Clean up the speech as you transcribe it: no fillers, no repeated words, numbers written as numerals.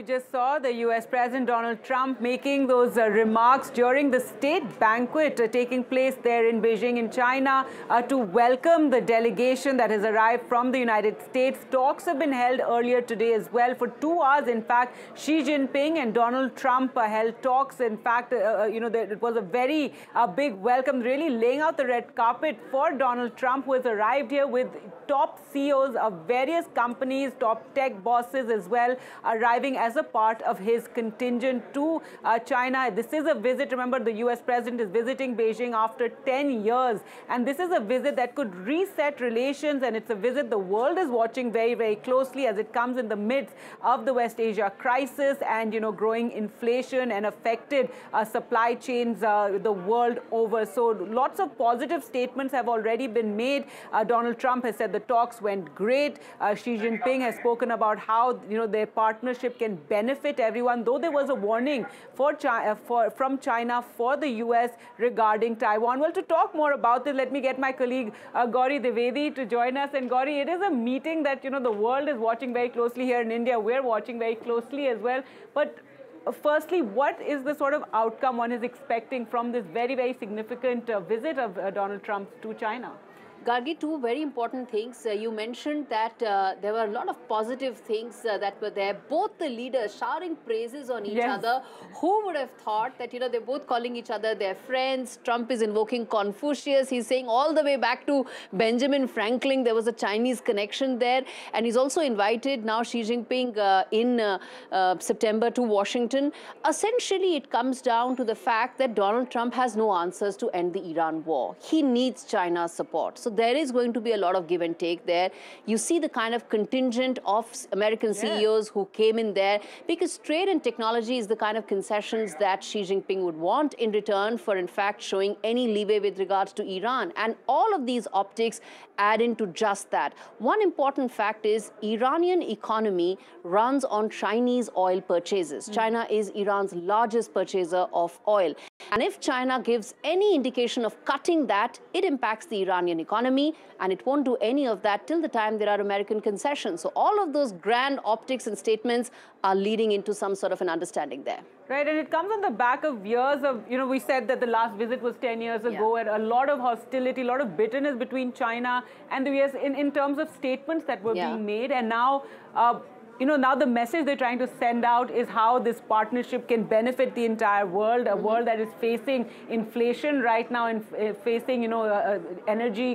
just saw the US President Donald Trump making those remarks during the state banquet taking place there in Beijing in China to welcome the delegation that has arrived from the United States. Talks have been held earlier today as well for 2 hours. In fact, Xi Jinping and Donald Trump held talks. In fact, it was a very big welcome, really laying out the red carpet for Donald Trump, who has arrived here with top CEOs of various companies, top tech bosses as well, arriving as a part of his contingent to China. This is a visit. Remember, the US president is visiting Beijing after 10 years. And this is a visit that could reset relations. And it's a visit the world is watching very, very closely as it comes in the midst of the West Asia crisis and, growing inflation and affected supply chains the world over. So lots of positive statements have already been made. Donald Trump has said the talks went great. Xi Jinping has spoken about how, their partnership can benefit everyone, though there was a warning from China for the US regarding Taiwan. Well, to talk more about this, let me get my colleague Gauri Dwivedi to join us. And Gauri, it is a meeting that, the world is watching very closely here in India. We're watching very closely as well. But firstly, what is the sort of outcome one is expecting from this very, very significant visit of Donald Trump to China? Gargi, two very important things. You mentioned that there were a lot of positive things that were there. Both the leaders showering praises on each other. Who would have thought that, they're both calling each other their friends. Trump is invoking Confucius. He's saying all the way back to Benjamin Franklin, there was a Chinese connection there. And he's also invited now Xi Jinping in September to Washington. Essentially, it comes down to the fact that Donald Trump has no answers to end the Iran war. He needs China's support. So there is going to be a lot of give and take there. You see the kind of contingent of American CEOs who came in there, because trade and technology is the kind of concessions that Xi Jinping would want in return for, in fact, showing any leeway with regards to Iran. And all of these optics add into just that. One important fact is Iranian economy runs on Chinese oil purchases. China is Iran's largest purchaser of oil. And if China gives any indication of cutting that, it impacts the Iranian economy, and it won't do any of that till the time there are American concessions. So all of those grand optics and statements are leading into some sort of an understanding there. Right, and it comes on the back of years of, we said that the last visit was 10 years ago, and a lot of hostility, a lot of bitterness between China and the US in terms of statements that were being made. And now, now the message they're trying to send out is how this partnership can benefit the entire world, a world that is facing inflation right now and facing, energy